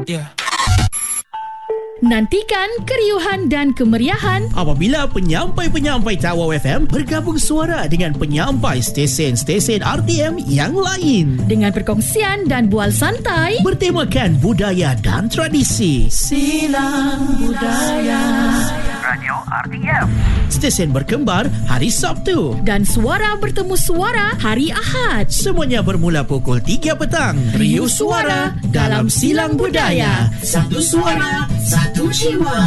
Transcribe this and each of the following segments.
Ya. Nantikan keriuhan dan kemeriahan apabila penyampai-penyampai Tawau FM bergabung suara dengan penyampai stesen-stesen RTM yang lain dengan perkongsian dan bual santai bertemakan budaya dan tradisi. Silang Budaya Radio RTM. Stesen berkembar hari Sabtu dan suara bertemu suara hari Ahad. Semuanya bermula pukul 3 petang. Riuh suara dalam Silang Budaya. Satu suara, satu jiwa.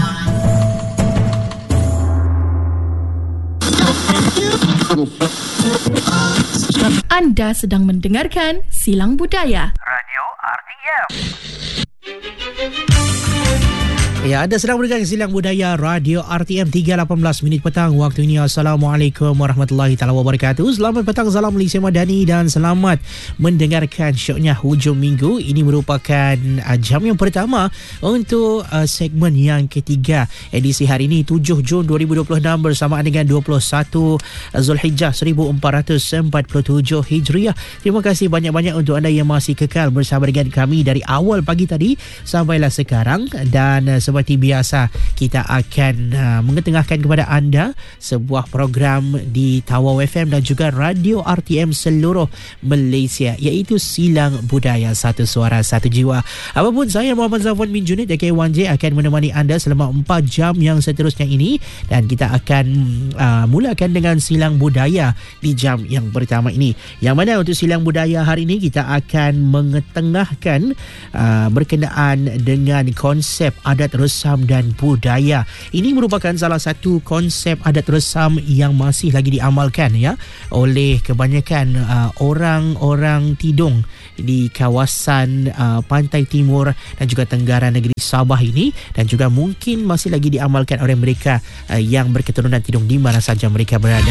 Anda sedang mendengarkan Silang Budaya Radio RTM. Ya, anda sedang mendengar Silang Budaya Radio RTM 3.18 minit petang waktu ini. Assalamualaikum warahmatullahi taala wabarakatuh. Selamat petang, salam Malaysia Madani dan selamat mendengarkan syoknya hujung minggu. Ini merupakan jam yang pertama untuk segmen yang ketiga edisi hari ini 7 Jun 2026 bersamaan dengan 21 Zulhijjah 1447 Hijriah. Terima kasih banyak-banyak untuk anda yang masih kekal bersama dengan kami dari awal pagi tadi sampailah sekarang. Dan seperti biasa kita akan mengetengahkan kepada anda sebuah program di Tawau FM dan juga Radio RTM seluruh Malaysia, iaitu Silang Budaya, satu suara satu jiwa. Apapun, saya Muhammad Zafwan bin Junid AK1J akan menemani anda selama 4 jam yang seterusnya ini, dan kita akan mulakan dengan Silang Budaya di jam yang pertama ini, yang mana untuk Silang Budaya hari ini kita akan mengetengahkan berkenaan dengan konsep adat resam dan budaya. Ini merupakan salah satu konsep adat resam yang masih lagi diamalkan ya oleh kebanyakan orang-orang Tidong di kawasan pantai timur dan juga tenggara negeri Sabah ini, dan juga mungkin masih lagi diamalkan oleh mereka yang berketurunan Tidong di mana saja mereka berada.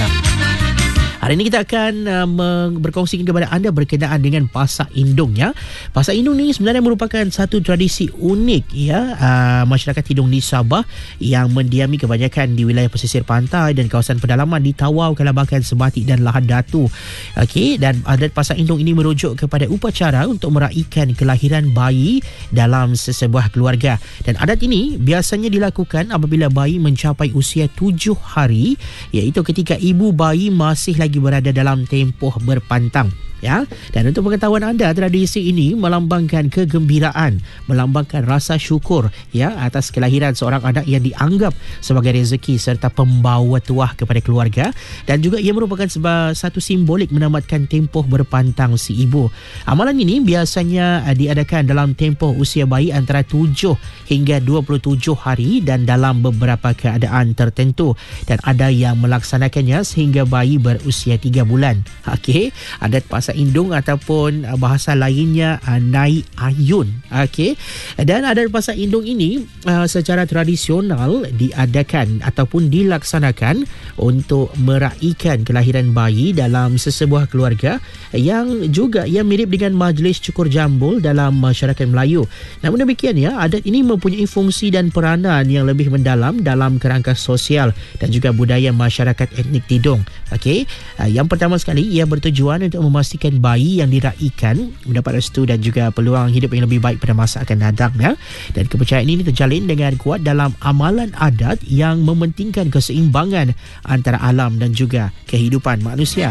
Hari ini kita akan berkongsi kepada anda berkenaan dengan Pasak Indung ya. Pasak Indung ni sebenarnya merupakan satu tradisi unik ya masyarakat Tidong di Sabah yang mendiami kebanyakan di wilayah pesisir pantai dan kawasan pedalaman di Tawau, Kalabakan, Sebatik dan Lahad Datu. Okey, dan adat Pasak Indung ini merujuk kepada upacara untuk meraihkan kelahiran bayi dalam sesebuah keluarga. Dan adat ini biasanya dilakukan apabila bayi mencapai usia 7 hari, iaitu ketika ibu bayi masih lagi berada dalam tempoh berpantang ya. Dan untuk pengetahuan anda, tradisi ini melambangkan kegembiraan, melambangkan rasa syukur ya atas kelahiran seorang anak yang dianggap sebagai rezeki serta pembawa tuah kepada keluarga, dan juga ia merupakan satu simbolik menamatkan tempoh berpantang si ibu. Amalan ini biasanya diadakan dalam tempoh usia bayi antara 7 hingga 27 hari dan dalam beberapa keadaan tertentu, dan ada yang melaksanakannya sehingga bayi berusia 3 bulan. Okey, adat Pasak Indung ataupun bahasa lainnya Nai Ayun. Okey, dan adat Pasak Indung ini secara tradisional diadakan ataupun dilaksanakan untuk meraihkan kelahiran bayi dalam sesebuah keluarga yang juga ia mirip dengan majlis cukur jambul dalam masyarakat Melayu. Namun demikian ya, adat ini mempunyai fungsi dan peranan yang lebih mendalam dalam kerangka sosial dan juga budaya masyarakat etnik Tidong. Okey, yang pertama sekali ia bertujuan untuk memastikan bayi yang diraihkan mendapat restu dan juga peluang hidup yang lebih baik pada masa akan datang ya. Dan kepercayaan ini terjalin dengan kuat dalam amalan adat yang mementingkan keseimbangan antara alam dan juga kehidupan manusia.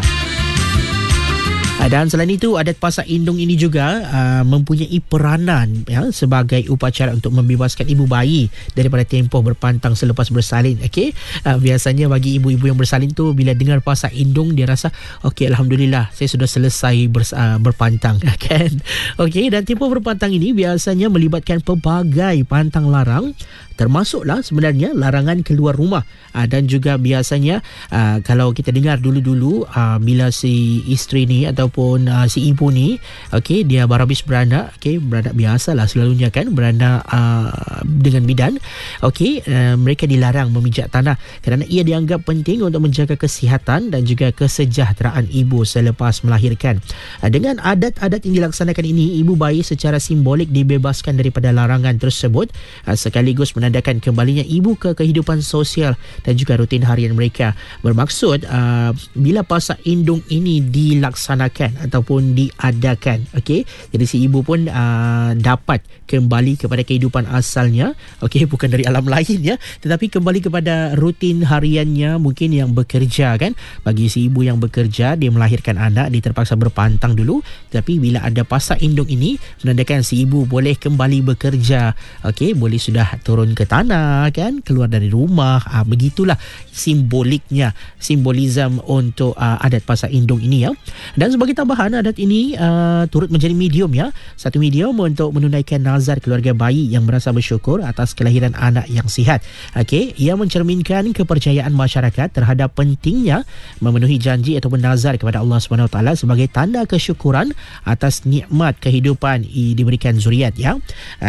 Dan selain itu, adat Pasak Indung ini juga mempunyai peranan ya, sebagai upacara untuk membebaskan ibu bayi daripada tempoh berpantang selepas bersalin. Okey, biasanya bagi ibu-ibu yang bersalin tu, bila dengar Pasak Indung dia rasa okey, alhamdulillah saya sudah selesai berpantang kan. Okey, dan tempoh berpantang ini biasanya melibatkan pelbagai pantang larang, termasuklah sebenarnya larangan keluar rumah, dan juga biasanya kalau kita dengar dulu-dulu bila si isteri ni ataupun si ibu ni okey, dia berhabis beranak, okey, beranak biasalah selalunya kan, beranak dengan bidan, okey, mereka dilarang memijak tanah kerana ia dianggap penting untuk menjaga kesihatan dan juga kesejahteraan ibu selepas melahirkan. Dengan adat-adat yang dilaksanakan ini, ibu bayi secara simbolik dibebaskan daripada larangan tersebut, sekaligus menandakan kembalinya ibu ke kehidupan sosial dan juga rutin harian mereka. Bermaksud bila Pasak Indung ini dilaksanakan dilaksanakan ataupun diadakan. Okey, jadi si ibu pun dapat kembali kepada kehidupan asalnya. Okey, bukan dari alam lain ya, tetapi kembali kepada rutin hariannya mungkin yang bekerja kan. Bagi si ibu yang bekerja, dia melahirkan anak, dia terpaksa berpantang dulu, tapi bila ada pasak indung ini menandakan si ibu boleh kembali bekerja. Okey, boleh sudah turun ke tanah kan, keluar dari rumah. Begitulah simboliknya, simbolism untuk adat pasak indung ini ya. Dan sebagai tambahan, adat ini turut menjadi medium ya, satu medium untuk menunaikan nazar keluarga bayi yang merasa bersyukur atas kelahiran anak yang sihat. Okey, ia mencerminkan kepercayaan masyarakat terhadap pentingnya memenuhi janji ataupun nazar kepada Allah SWT sebagai tanda kesyukuran atas nikmat kehidupan diberikan zuriat ya.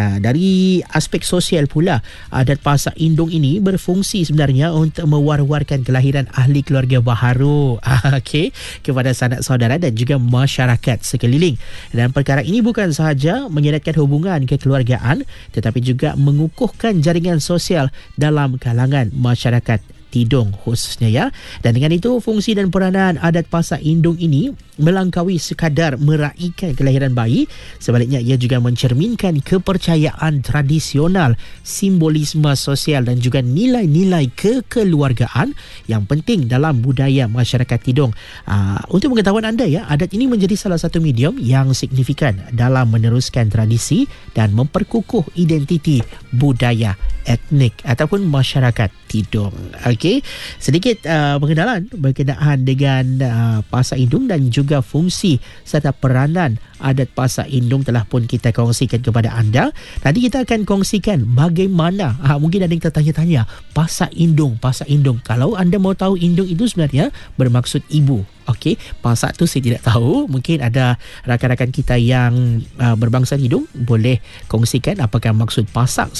Dari aspek sosial pula, adat pasak indung ini berfungsi sebenarnya untuk mewar-warkan kelahiran ahli keluarga baharu okey, kepada sanak saudara dan juga masyarakat sekeliling. Dan perkara ini bukan sahaja menyeratkan hubungan kekeluargaan, tetapi juga mengukuhkan jaringan sosial dalam kalangan masyarakat Tidong khususnya ya. Dan dengan itu, fungsi dan peranan adat pasak indung ini melangkaui sekadar meraihkan kelahiran bayi. Sebaliknya, ia juga mencerminkan kepercayaan tradisional, simbolisme sosial dan juga nilai-nilai kekeluargaan yang penting dalam budaya masyarakat Tidong. Untuk pengetahuan anda ya, adat ini menjadi salah satu medium yang signifikan dalam meneruskan tradisi dan memperkukuh identiti budaya etnik ataupun masyarakat Tidong. Okey, sedikit pengenalan berkenaan dengan pasak indung dan juga fungsi serta peranan adat pasak indung telah pun kita kongsikan kepada anda. Nanti kita akan kongsikan bagaimana, mungkin ada yang tertanya-tanya, pasak indung. Kalau anda mau tahu, indung itu sebenarnya bermaksud ibu. Okey, pasak tu saya tidak tahu. Mungkin ada rakan-rakan kita yang berbangsa Tidong boleh kongsikan apakah maksud pasak